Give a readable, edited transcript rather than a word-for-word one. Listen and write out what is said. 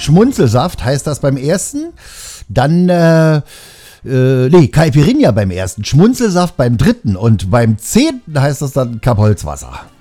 Schmunzelsaft heißt das beim ersten. Dann, Caipirinha beim ersten. Schmunzelsaft beim dritten. Und beim 10. heißt das dann Kapholzwasser.